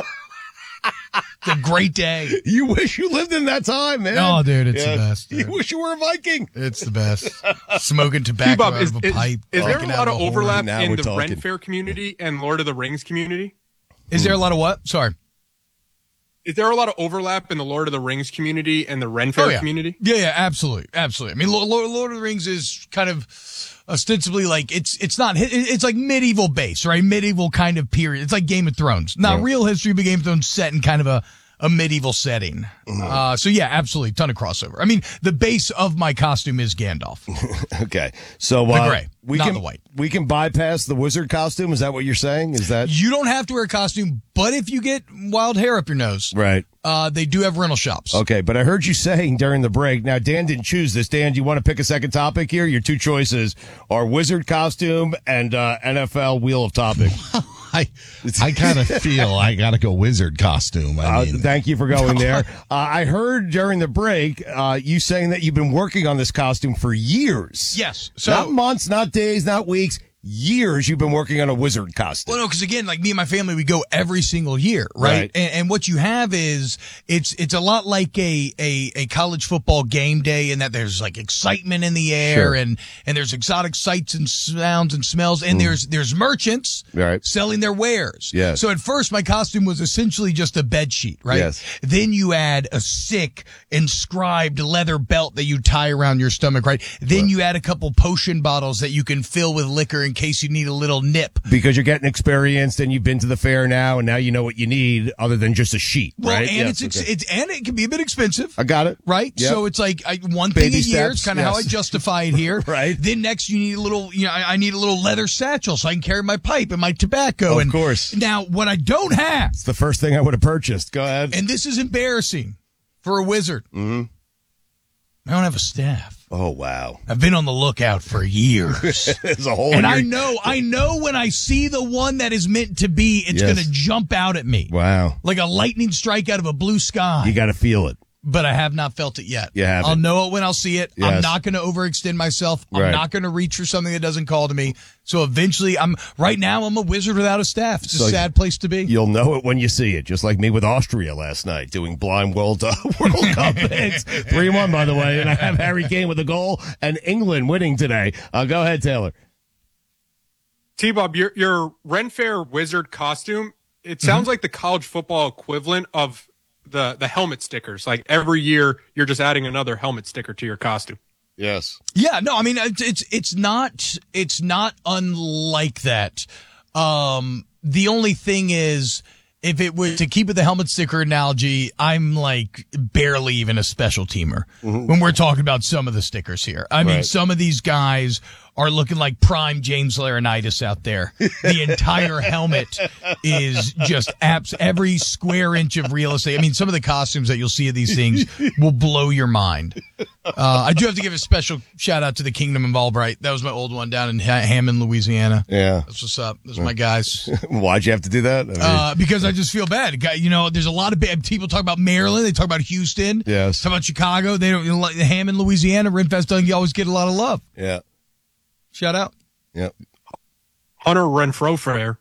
It's a great day. You wish you lived in that time, man. Oh, dude, it's the best. Dude. You wish you were a Viking. It's the best. Smoking tobacco out of a pipe. Is there a lot of overlap in the Ren Fair community and Lord of the Rings community? Is there a lot of what? Sorry. Is there a lot of overlap in the Lord of the Rings community and the Ren Fair community? Yeah, absolutely. I mean, Lord of the Rings is kind of ostensibly like it's like medieval base, right? Medieval kind of period. It's like Game of Thrones. Not real history, but Game of Thrones set in kind of a medieval setting. So yeah, absolutely. Ton of crossover. I mean, the base of my costume is Gandalf. Okay. So the gray, not the white. We can bypass the wizard costume. Is that what you're saying? Is that you don't have to wear a costume, but if you get wild hair up your nose, right? They do have rental shops. Okay, but I heard you saying during the break. Now, Dan didn't choose this. Dan, do you want to pick a second topic here? Your two choices are wizard costume and NFL wheel of topic. I kind of feel I got to go wizard costume. Thank you for going there. I heard during the break you saying that you've been working on this costume for years. Yes. So, not months, not days, not weeks. Years you've been working on a wizard costume. Well, no, because again, like me and my family, we go every single year, right? And what you have is it's a lot like a college football game day, in that there's like excitement in the air, and there's exotic sights and sounds and smells, and there's merchants selling their wares. Yes. So at first, my costume was essentially just a bed sheet, right? Yes. Then you add a sick inscribed leather belt that you tie around your stomach, right? Then you add a couple potion bottles that you can fill with liquor in case you need a little nip. Because you're getting experienced and you've been to the fair now, and now you know what you need other than just a sheet, well, right? And it can be a bit expensive. I got it. Right? Yep. So it's like one thing Baby a year. steps, It's kind of how I justify it here. Right. Then next you need a little, I need a little leather satchel so I can carry my pipe and my tobacco. Of course. Now, what I don't have. It's the first thing I would have purchased. Go ahead. And this is embarrassing for a wizard. Mm-hmm. I don't have a staff. Oh, wow. I've been on the lookout for years. There's a hole. And I know when I see the one that is meant to be, it's going to jump out at me. Wow. Like a lightning strike out of a blue sky. You got to feel it. But I have not felt it yet. You haven't. I'll know it when I'll see it. Yes. I'm not going to overextend myself. I'm not going to reach for something that doesn't call to me. So eventually, right now I'm a wizard without a staff. It's a sad place to be. You'll know it when you see it, just like me with Austria last night, doing blind World Cup picks. 3-1, by the way, and I have Harry Kane with a goal and England winning today. Go ahead, Taylor. T-Bob, your Ren Fair wizard costume, it sounds like the college football equivalent of the helmet stickers. Like every year you're just adding another helmet sticker to your costume. Yes. Yeah, no, I mean it's not unlike that. The only thing is, if it was to keep with the helmet sticker analogy, I'm like barely even a special teamer when we're talking about some of the stickers here. I mean, some of these guys are looking like prime James Laurinaitis out there. The entire helmet is just every square inch of real estate. I mean, some of the costumes that you'll see of these things will blow your mind. I do have to give a special shout out to the Kingdom of Albright. That was my old one down in Hammond, Louisiana. Yeah. That's what's up. Those are my guys. Why'd you have to do that? Because I just feel bad. There's a lot of people talk about Maryland. They talk about Houston. Yes. Talk about Chicago. They don't, Hammond, Louisiana, Renfest doesn't always get a lot of love. Yeah. Shout out. Yep. Hunter Renfro Fair.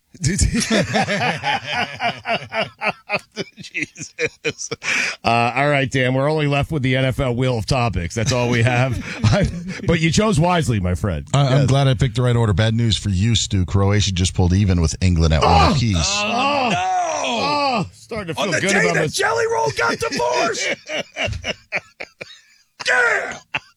Jesus. All right, Dan, we're only left with the NFL wheel of topics. That's all we have. But you chose wisely, my friend. I'm glad I picked the right order. Bad news for you, Stu. Croatia just pulled even with England at one apiece. starting to On feel the good day about that this. Jelly Roll got divorced. Yeah.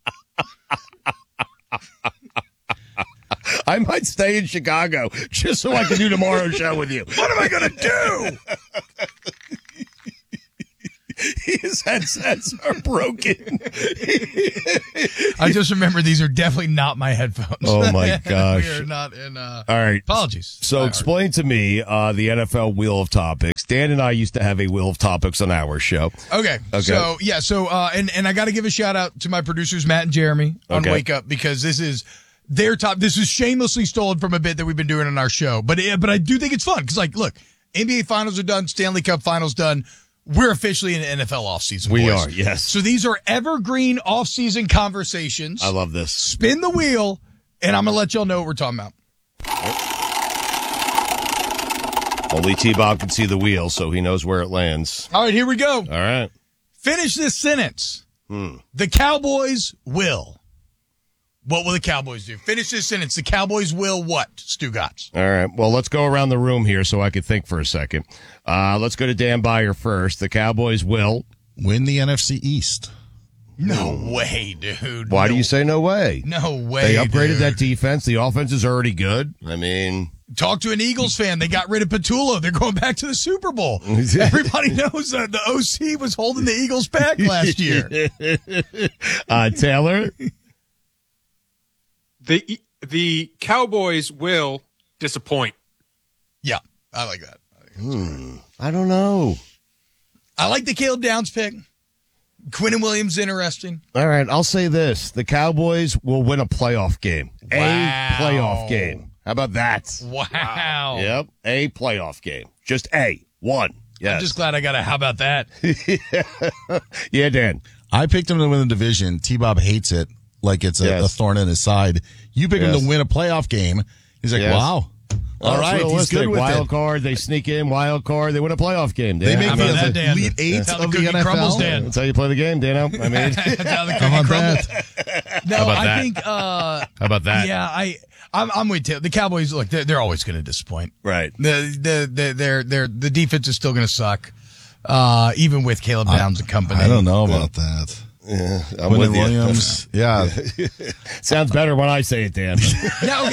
I might stay in Chicago just so I can do tomorrow's show with you. What am I going to do? His headsets are broken. I just remember these are definitely not my headphones. Oh, my gosh. We are not in. All right. Apologies. So explain to me the NFL Wheel of Topics. Dan and I used to have a Wheel of Topics on our show. Okay. So, yeah. So, and I got to give a shout out to my producers, Matt and Jeremy on Wake Up, because this is their top. This is shamelessly stolen from a bit that we've been doing on our show. But I do think it's fun because, like, look, NBA Finals are done. Stanley Cup Finals done. We're officially in NFL offseason. We boys. are, yes. So these are evergreen offseason conversations. I love this. Spin the wheel, and I'm going to let y'all know what we're talking about. Only T-Bob can see the wheel, so he knows where it lands. All right, here we go. All right. Finish this sentence. The Cowboys will. What will the Cowboys do? Finish this sentence. The Cowboys will what, Stu Gotts? All right. Well, let's go around the room here so I can think for a second. Let's go to Dan Beyer first. The Cowboys will win the NFC East. No way, dude. Why do you say no way? No way. They upgraded dude. that defense. The offense is already good. I mean, talk to an Eagles fan. They got rid of Patullo. They're going back to the Super Bowl. Everybody knows that the OC was holding the Eagles back last year. Taylor? The Cowboys will disappoint. Yeah, I like that. I don't know. I like the Caleb Downs pick. Quinnen Williams, interesting. All right, I'll say this. The Cowboys will win a playoff game. Wow. A playoff game. How about that? Wow. Yep, a playoff game. Just one. Yes. I'm just glad I got a how about that. Yeah, Dan. I picked him to win the division. T-Bob hates it like it's a thorn in his side. You pick him to win a playoff game. He's like, wow. All right, he's good with wild it. card, they sneak in, wild card, they win a playoff game. They make the Dan? Elite Eight of the NFL. Crumbles, Dan. That's how you play the game, Dano. I mean, how about that? No, How about I that? think. How about that? Yeah, I'm with you. The Cowboys, look, they're always going to disappoint. Right. The defense is still going to suck, even with Caleb Downs and company. I don't know about that. Yeah, I'm Quinnen with you. Williams. Yeah. Sounds better when I say it, Dan. Now,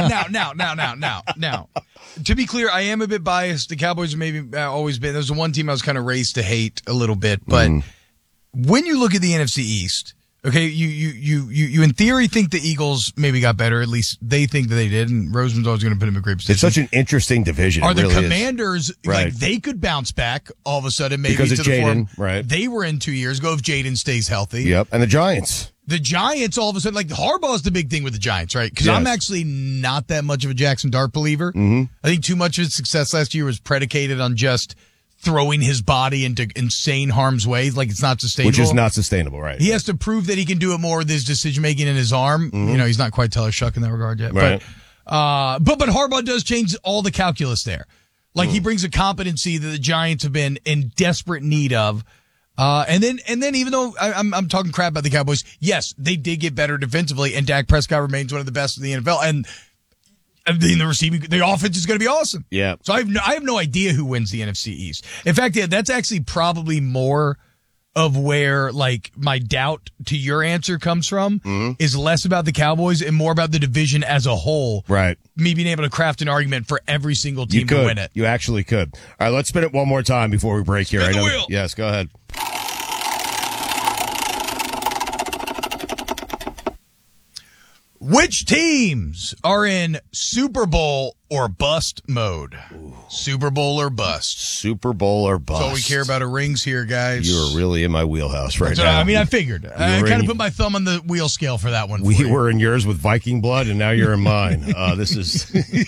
to be clear, I am a bit biased. The Cowboys have maybe always been. There's one team I was kind of raised to hate a little bit, but when you look at the NFC East, okay, you in theory think the Eagles maybe got better. At least they think that they did, and Roseman's always going to put them in a great position. It's such an interesting division. Are It the really Commanders Right. like they could bounce back all of a sudden maybe Because to of the form Jaden, right. they were in 2 years ago if Jaden stays healthy. Yep, and the Giants. The Giants all of a sudden, like Harbaugh's the big thing with the Giants, right? Because I'm actually not that much of a Jackson Dart believer. I think too much of his success last year was predicated on just throwing his body into insane harm's way. Like it's not sustainable. Which is not sustainable, right? He has to prove that he can do it more with his decision making in his arm. You know, he's not quite Taylor Shuck in that regard yet. Right. But Harbaugh does change all the calculus there. Like he brings a competency that the Giants have been in desperate need of. And then even though I'm talking crap about the Cowboys, yes, they did get better defensively, and Dak Prescott remains one of the best in the NFL. And the offense is going to be awesome. Yeah. So I have no idea who wins the NFC East. In fact, yeah, that's actually probably more of where like my doubt to your answer comes from is less about the Cowboys and more about the division as a whole. Right. Me being able to craft an argument for every single team to win it. You actually could. All right, let's spin it one more time before we break here. Spin the wheel. Yes, go ahead. Which teams are in Super Bowl or bust mode? Ooh. Super Bowl or bust? Super Bowl or bust. That's all we care about are rings here, guys. You're really in my wheelhouse right now. I mean, I figured. I kind of put my thumb on the wheel scale for that one. We were in yours with Viking blood, and now you're in mine. This is.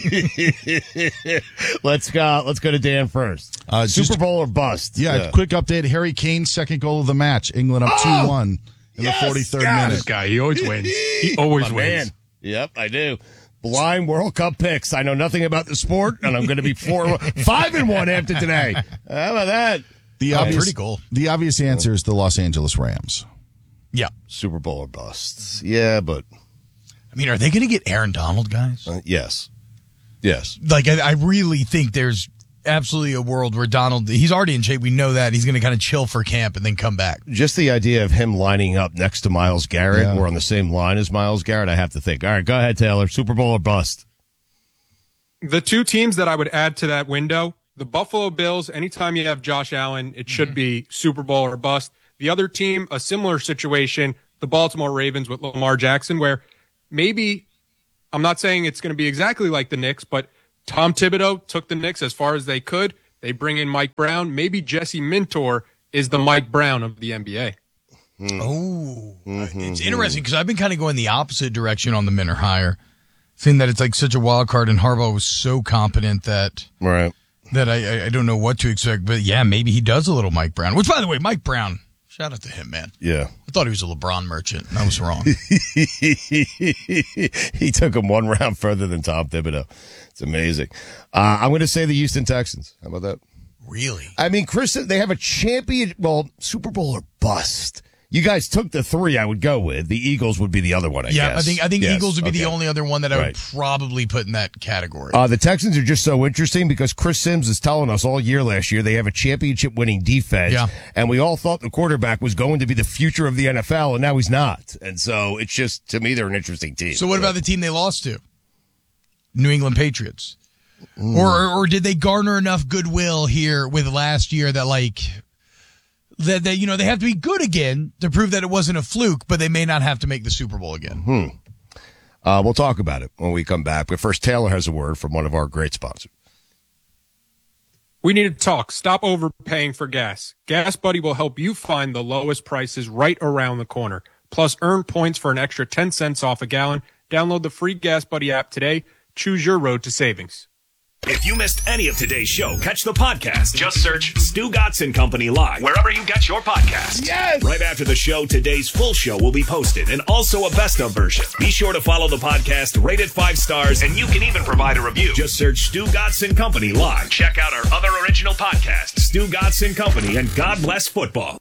Let's go to Dan first. Super Bowl or bust? Yeah, quick update. Harry Kane's second goal of the match. England up 2-1 in the 43rd minute. This guy, he always wins. He always wins. Man. Yep, I do. Blind World Cup picks. I know nothing about the sport, and I'm going to be 5-1 after today. How about that? Pretty cool. The obvious answer is the Los Angeles Rams. Yeah. Super Bowl or bust. Yeah, but. I mean, are they going to get Aaron Donald, guys? Yes. Yes. Like, I really think there's absolutely a world where Donald, he's already in shape. We know that. He's going to kind of chill for camp and then come back. Just the idea of him lining up next to Myles Garrett or on the same line as Myles Garrett, I have to think. All right, go ahead, Taylor. Super Bowl or bust? The two teams that I would add to that window, the Buffalo Bills, anytime you have Josh Allen, it should be Super Bowl or bust. The other team, a similar situation, the Baltimore Ravens with Lamar Jackson, where maybe, I'm not saying it's going to be exactly like the Knicks, but Tom Thibodeau took the Knicks as far as they could. They bring in Mike Brown. Maybe Jesse Mintor is the Mike Brown of the NBA. Oh, it's interesting because I've been kind of going the opposite direction on the Minter hire, saying that it's like such a wild card, and Harbaugh was so competent that I don't know what to expect. But yeah, maybe he does a little Mike Brown. Which, by the way, Mike Brown, shout out to him, man. Yeah, I thought he was a LeBron merchant, and I was wrong. He took him one round further than Tom Thibodeau. It's amazing. I'm going to say the Houston Texans. How about that? Really? I mean, Chris, they have a Super Bowl or bust. You guys took the three I would go with. The Eagles would be the other one, I guess. I think yes. Eagles would be the only other one that I would probably put in that category. The Texans are just so interesting because Chris Sims is telling us all year last year they have a championship-winning defense, and we all thought the quarterback was going to be the future of the NFL, and now he's not. And so it's just, to me, they're an interesting team. So what about the team they lost to? New England Patriots. Or did they garner enough goodwill here with last year that that they have to be good again to prove that it wasn't a fluke, but they may not have to make the Super Bowl again. We'll talk about it when we come back. But first, Taylor has a word from one of our great sponsors. We need to talk. Stop overpaying for gas. Gas Buddy will help you find the lowest prices right around the corner. Plus, earn points for an extra 10 cents off a gallon. Download the free Gas Buddy app today. Choose your road to savings. If you missed any of today's show, catch the podcast. Just search Stu Gotson Company Live, wherever you get your podcasts. Yes! Right after the show, today's full show will be posted, and also a best-of version. Be sure to follow the podcast, rate it 5 stars, and you can even provide a review. Just search Stu Gotson Company Live. Check out our other original podcasts, Stu Gotson Company, and God Bless Football.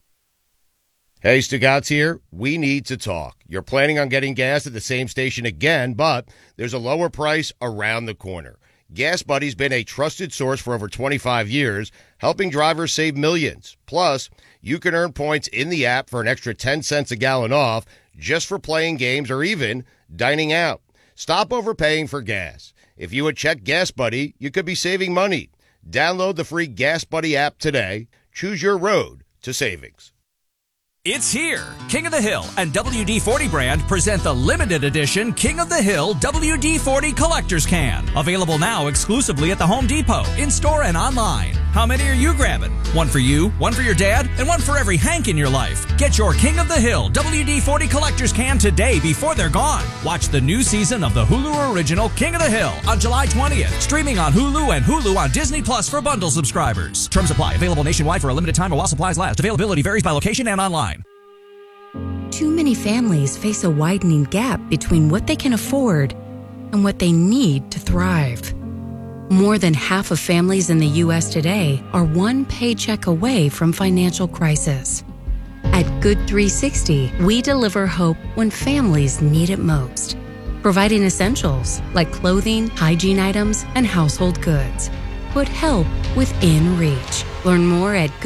Hey, Stu Gotz here. We need to talk. You're planning on getting gas at the same station again, but there's a lower price around the corner. Gas Buddy's been a trusted source for over 25 years, helping drivers save millions. Plus, you can earn points in the app for an extra 10 cents a gallon off just for playing games or even dining out. Stop overpaying for gas. If you would check Gas Buddy, you could be saving money. Download the free Gas Buddy app today. Choose your road to savings. It's here. King of the Hill and WD-40 brand present the limited edition King of the Hill WD-40 Collector's Can. Available now exclusively at the Home Depot, in-store and online. How many are you grabbing? One for you, one for your dad, and one for every Hank in your life. Get your King of the Hill WD-40 Collector's Can today before they're gone. Watch the new season of the Hulu original King of the Hill on July 20th. Streaming on Hulu and Hulu on Disney Plus for bundle subscribers. Terms apply. Available nationwide for a limited time or while supplies last. Availability varies by location and online. Too many families face a widening gap between what they can afford and what they need to thrive. More than half of families in the U.S. today are one paycheck away from financial crisis. At Good 360, we deliver hope when families need it most, providing essentials like clothing, hygiene items, and household goods. Put help within reach. Learn more at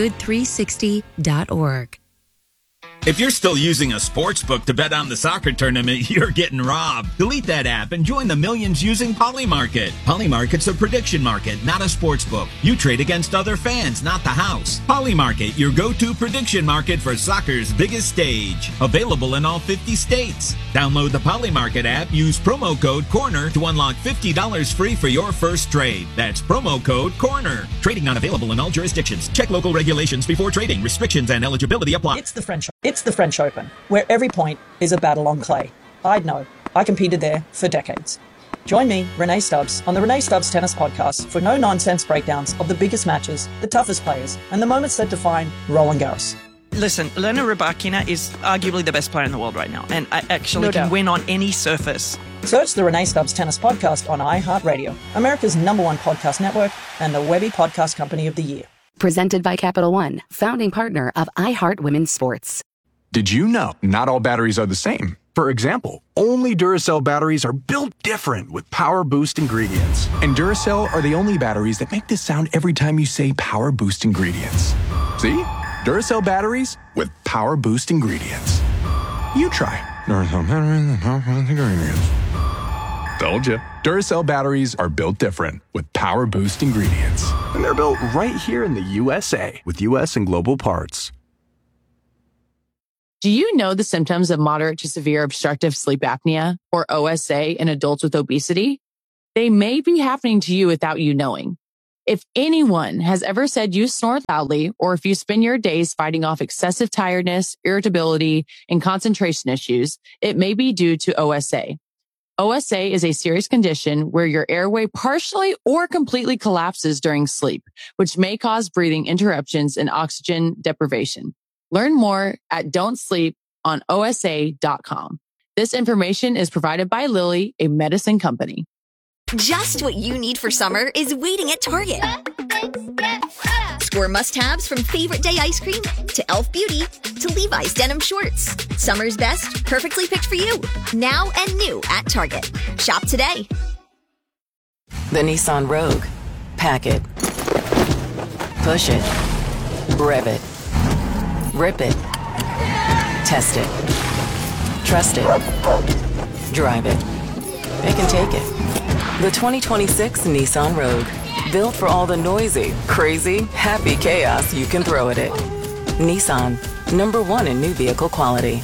good360.org. If you're still using a sportsbook to bet on the soccer tournament, you're getting robbed. Delete that app and join the millions using Polymarket. Polymarket's a prediction market, not a sportsbook. You trade against other fans, not the house. Polymarket, your go-to prediction market for soccer's biggest stage. Available in all 50 states. Download the Polymarket app, use promo code CORNER to unlock $50 free for your first trade. That's promo code CORNER. Trading not available in all jurisdictions. Check local regulations before trading. Restrictions and eligibility apply. It's the French Open, where every point is a battle on clay. I'd know. I competed there for decades. Join me, Renee Stubbs, on the Renee Stubbs Tennis Podcast for no-nonsense breakdowns of the biggest matches, the toughest players, and the moments that define Roland Garros. Listen, Elena Rybakina is arguably the best player in the world right now, and I actually can win on any surface. Search the Renee Stubbs Tennis Podcast on iHeartRadio, America's #1 podcast network, and the Webby Podcast Company of the Year. Presented by Capital One, founding partner of iHeart Women's Sports. Did you know not all batteries are the same? For example, only Duracell batteries are built different with Power Boost ingredients. And Duracell are the only batteries that make this sound every time you say Power Boost ingredients. See? Duracell batteries with Power Boost ingredients. You try Duracell batteries with Power Boost ingredients. Told you. Duracell batteries are built different with Power Boost ingredients. And they're built right here in the USA with US and global parts. Do you know the symptoms of moderate to severe obstructive sleep apnea, or OSA, in adults with obesity? They may be happening to you without you knowing. If anyone has ever said you snore loudly, or if you spend your days fighting off excessive tiredness, irritability, and concentration issues, it may be due to OSA. OSA is a serious condition where your airway partially or completely collapses during sleep, which may cause breathing interruptions and oxygen deprivation. Learn more at don'tsleeponosa.com. This information is provided by Lilly, a medicine company. Just what you need for summer is waiting at Target. Score must-haves from Favorite Day ice cream to Elf Beauty to Levi's denim shorts. Summer's best, perfectly picked for you. Now and new at Target. Shop today. The Nissan Rogue. Pack it. Push it. Rev it. Rip it. Test it. Trust it. Drive it. Pick and take it. The 2026 Nissan Rogue. Built for all the noisy, crazy, happy chaos you can throw at it. Nissan. #1 in new vehicle quality.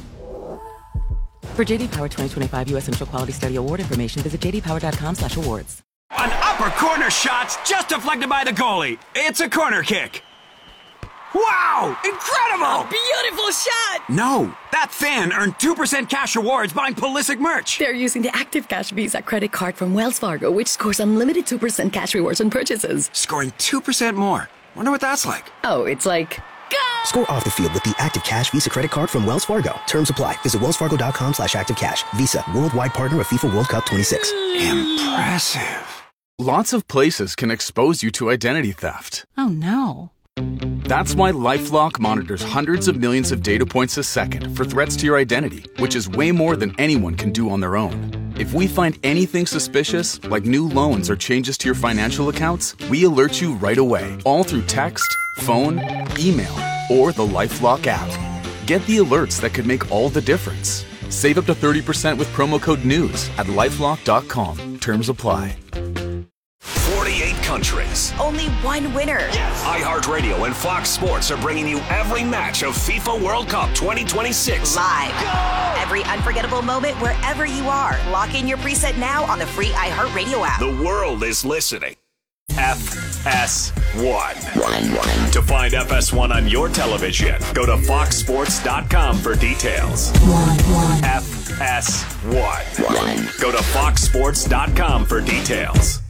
For JD Power 2025 U.S. Central Quality Study Award information, visit jdpower.com/awards. An upper corner shot's just deflected by the goalie. It's a corner kick. Wow! Incredible! A beautiful shot! No, that fan earned 2% cash rewards buying Pulisic merch. They're using the Active Cash Visa credit card from Wells Fargo, which scores unlimited 2% cash rewards on purchases. Scoring 2% more. Wonder what that's like. Oh, it's like... Go! Score off the field with the Active Cash Visa credit card from Wells Fargo. Terms apply. Visit wellsfargo.com/activecash. Visa, worldwide partner of FIFA World Cup 26. Impressive. Lots of places can expose you to identity theft. Oh, no. That's why LifeLock monitors hundreds of millions of data points a second for threats to your identity, which is way more than anyone can do on their own. If we find anything suspicious, like new loans or changes to your financial accounts, we alert you right away, all through text, phone, email, or the LifeLock app. Get the alerts that could make all the difference. Save up to 30% with promo code NEWS at LifeLock.com. Terms apply. 48 countries. Only one winner. Yes. iHeartRadio and Fox Sports are bringing you every match of FIFA World Cup 2026. Live. Go! Every unforgettable moment wherever you are. Lock in your preset now on the free iHeartRadio app. The world is listening. FS1. To find FS1 on your television, go to foxsports.com for details. FS1. Go to foxsports.com for details.